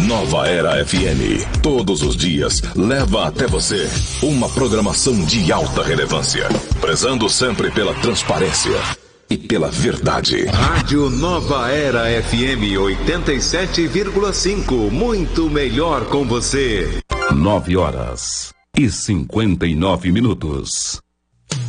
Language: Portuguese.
Nova Era FM, todos os dias, leva até você uma programação de alta relevância, prezando sempre pela transparência e pela verdade. Rádio Nova Era FM 87,5, muito melhor com você. 9h59.